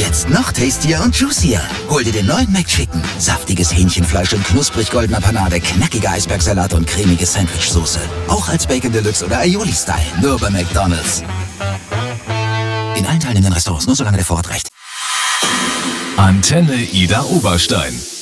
Jetzt noch tastier und juicier. Hol dir den neuen McChicken. Saftiges Hähnchenfleisch in knusprig goldener Panade, knackiger Eisbergsalat und cremige Sandwichsoße. Auch als Bacon Deluxe oder Aioli-Style. Nur bei McDonald's. In allen teilnehmenden Restaurants, nur solange der Vorrat reicht. Antenne Ida Oberstein.